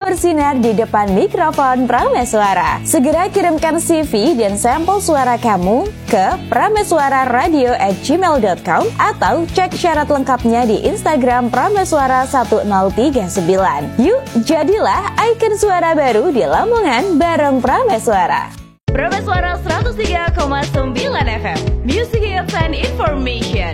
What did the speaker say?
bersinar di depan mikrofon Prameswara. Segera kirimkan CV dan sampel suara kamu ke prameswararadio@gmail.com atau cek syarat lengkapnya di Instagram Prameswara1039. Yuk, jadilah ikon suara baru di Lamongan bareng Prameswara. Prameswara 103,9 FM. Music and Information.